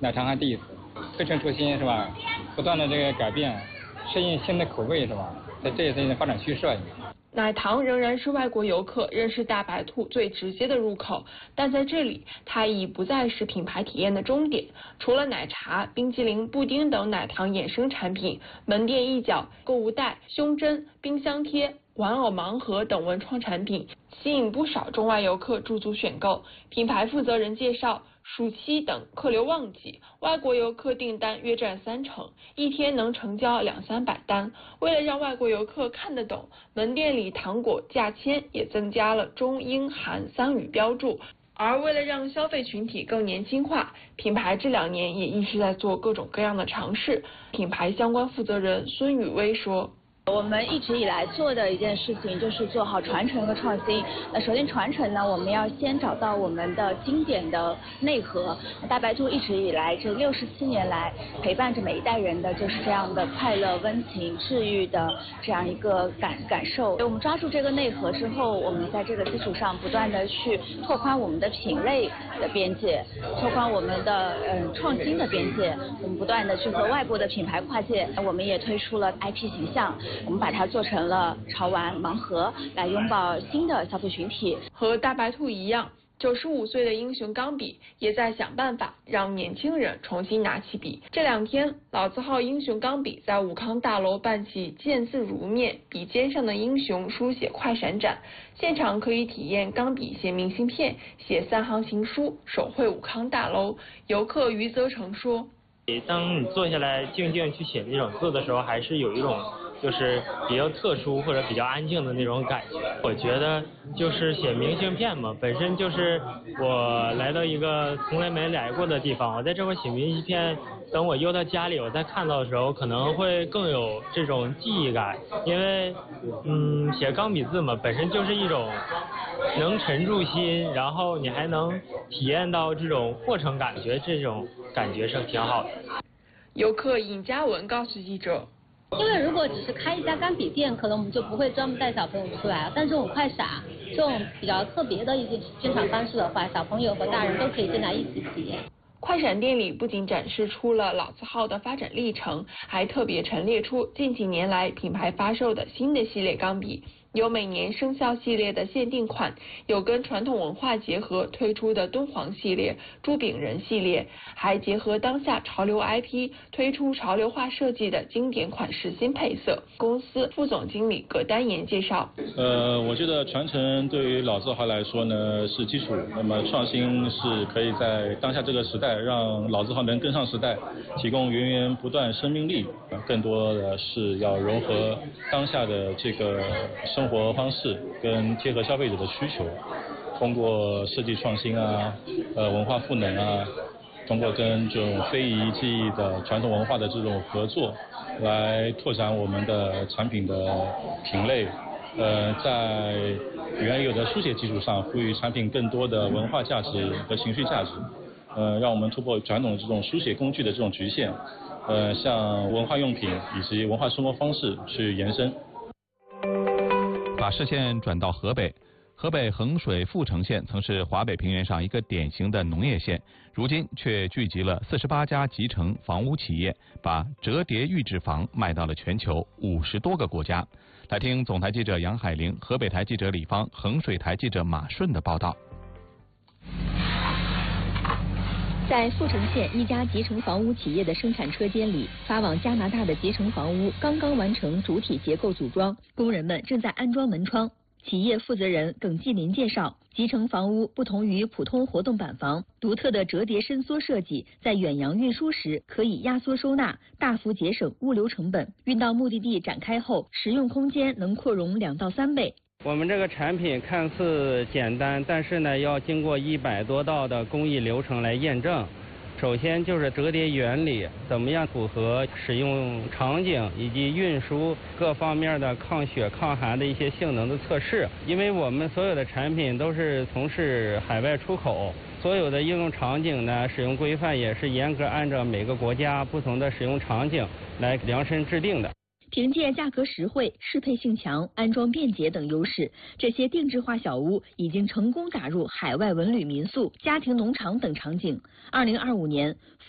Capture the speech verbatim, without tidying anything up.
奶茶还第一次，推陈出新是吧？不断的这个改变，适应新的口味是吧？这这也是发展趋势了。 奶糖仍然是外国游客认识大白兔最直接的入口，但在这里，它已不再是品牌体验的终点。除了奶茶、冰激凌、布丁等奶糖衍生产品，门店一角、购物袋、胸针、冰箱贴、玩偶盲盒等文创产品，吸引不少中外游客驻足选购。品牌负责人介绍，暑期等客流旺季，外国游客订单约占三成，一天能成交两三百单。为了让外国游客看得懂，门店里糖果价签也增加了中英韩三语标注。而为了让消费群体更年轻化，品牌这两年也一直在做各种各样的尝试。品牌相关负责人孙宇威说。 我们一直以来做的一件事情就是做好传承和创新。那首先传承呢，我们要先找到我们的经典的内核。大白兔一直以来这六十七年来陪伴着每一代人的就是这样的快乐、温情、治愈的这样一个感感受。我们抓住这个内核之后，我们在这个基础上不断的去拓宽我们的品类的边界，拓宽我们的嗯创新的边界。我们不断的去和外国的品牌跨界。我们也推出了 I P 形象。我们把它做成了潮玩盲盒，来拥抱新的消费群体。 和大白兔一样，九十五岁的英雄钢笔也在想办法让年轻人重新拿起笔。这两天，老字号英雄钢笔在武康大楼办起见字如面，笔尖上的英雄书写快闪展，现场可以体验钢笔写明信片、写三行情书，手绘武康大楼。游客余则成说：“ 当你坐下来静静去写那种字的时候，还是有一种。”就是比较特殊或者比较安静的那种感觉。我觉得就是写明信片嘛，本身就是我来到一个从来没来过的地方，我在这块写明信片，等我邮到家里，我再看到的时候，可能会更有这种记忆感。因为嗯，写钢笔字嘛，本身就是一种能沉住心，然后你还能体验到这种过程感觉，这种感觉是挺好的。 游客尹嘉文告诉记者。 因为如果只是开一家钢笔店，可能我们就不会专门带小朋友出来了。但这种快闪，这种比较特别的一些宣传方式的话，小朋友和大人都可以进来一起体验。 快闪店里不仅展示出了老字号的发展历程，还特别陈列出近几年来品牌发售的新的系列钢笔。有每年生肖系列的限定款，有跟传统文化结合推出的敦煌系列、朱炳人系列，还结合当下潮流 I P 推出潮流化设计的经典款式新配色。公司副总经理葛丹言介绍： 呃，我觉得传承对于老字号来说呢是基础，那么创新是可以在当下这个时代让老字号能跟上时代，提供源源不断生命力。更多的是要融合当下的这个生活方式跟贴合消费者的需求，通过设计创新啊，呃文化赋能啊，通过跟这种非遗技艺的传统文化的这种合作，来拓展我们的产品的品类，呃在原有的书写基础上，赋予产品更多的文化价值和情绪价值，呃让我们突破传统这种书写工具的这种局限，呃向文化用品以及文化生活方式去延伸。 把视线转到河北，河北衡水阜城县曾是华北平原上一个典型的农业县，如今却聚集了四十八家集成房屋企业，把折叠预制房卖到了全球五十多个国家。来听总台记者杨海玲、河北台记者李芳、衡水台记者马顺的报道。 在阜城县一家集成房屋企业的生产车间里，发往加拿大的集成房屋刚刚完成主体结构组装，工人们正在安装门窗。企业负责人耿继林介绍，集成房屋不同于普通活动板房，独特的折叠伸缩设计，在远洋运输时可以压缩收纳，大幅节省物流成本。运到目的地展开后，实用空间能扩容两到三倍。 我们这个产品看似简单，但是呢，要经过一百多道的工艺流程来验证。首先就是折叠原理怎么样符合使用场景以及运输各方面的抗雪抗寒的一些性能的测试。因为我们所有的产品都是从事海外出口，所有的应用场景呢，使用规范也是严格按照每个国家不同的使用场景来量身制定的。 凭借价格实惠、适配性强、安装便捷等优势，这些定制化小屋已经成功打入海外文旅民宿、家庭农场等场景。二零二五年，